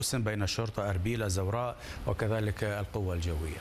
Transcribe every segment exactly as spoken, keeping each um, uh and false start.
بين الشرطة أربيل الزوراء وكذلك القوة الجوية.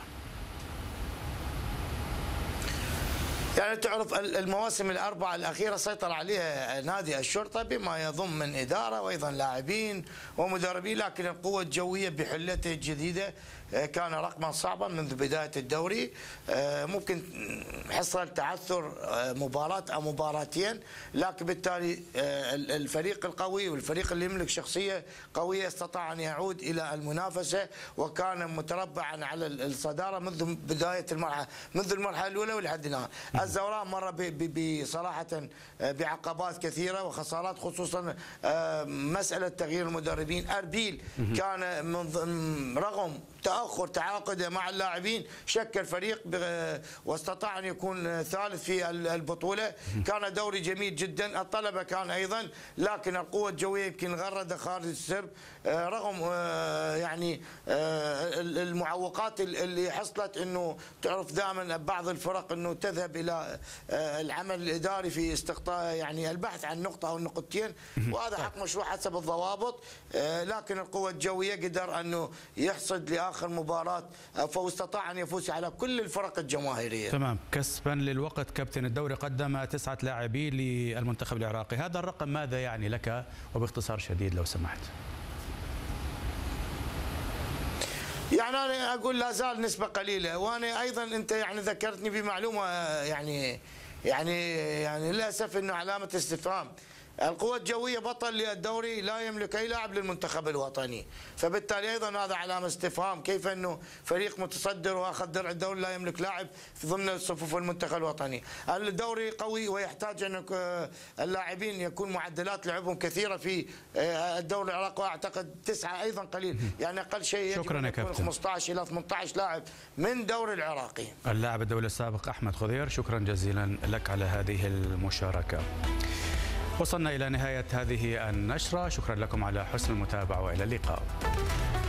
يعني تعرف المواسم الأربعة الأخيرة سيطر عليها نادي الشرطة بما يضم من إدارة وأيضا لاعبين ومدربين، لكن القوة الجوية بحلته الجديدة كان رقما صعبا منذ بداية الدوري. ممكن حصل تعثر مباراة أو مباراتين، لكن بالتالي الفريق القوي والفريق اللي يملك شخصية قوية استطاع أن يعود إلى المنافسة، وكان متربعا على الصدارة منذ بداية المرحلة منذ المرحلة الأولى ولحد الآن. الزوراء مر بصراحة بعقبات كثيرة وخسارات، خصوصا مسألة تغيير المدربين. أربيل كان من رغم تأخر تعاقده مع اللاعبين شكل فريق واستطاع أن يكون ثالث في البطولة. كان دوري جميل جدا، الطلبة كان أيضا، لكن القوة الجوية يمكن غردة خارج السرب رغم يعني المعوقات اللي حصلت. انه تعرف دائما بعض الفرق انه تذهب الى العمل الاداري في استقطاع يعني البحث عن نقطة او نقطتين، وهذا حق مشروع حسب الضوابط، لكن القوة الجوية قدر انه يحصد لاخر مباراة فوز، استطاع ان يفوز على كل الفرق الجماهيرية. تمام. كسبا للوقت كابتن، الدوري قدم تسعة لاعبين للمنتخب العراقي، هذا الرقم ماذا يعني لك وباختصار شديد لو سمحت؟ يعني أنا أقول لا زال نسبة قليلة، وأنا أيضا أنت يعني ذكرتني بمعلومة يعني يعني يعني للأسف أنه علامة استفهام. القوة الجوية بطل للدوري لا يملك أي لاعب للمنتخب الوطني، فبالتالي أيضا هذا علامة استفهام، كيف أنه فريق متصدر وأخذ درع الدوري لا يملك لاعب في ضمن صفوف المنتخب الوطني. الدوري قوي ويحتاج أن اللاعبين يكون معدلات لعبهم كثيرة في الدوري العراقي، وأعتقد تسعة أيضا قليل، يعني أقل شيء يجب أن يكون خمسة عشر إلى ثمانية عشر لاعب من دوري العراقي. اللاعب الدولي السابق أحمد خضير، شكرا جزيلا لك على هذه المشاركة. وصلنا إلى نهاية هذه النشرة، شكرا لكم على حسن المتابعة وإلى اللقاء.